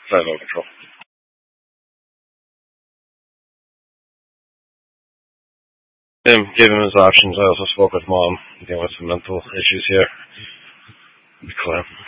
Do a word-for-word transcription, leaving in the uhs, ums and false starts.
Parental control. Him, gave him his options. I also spoke with mom, dealing with some mental issues here. Be clear.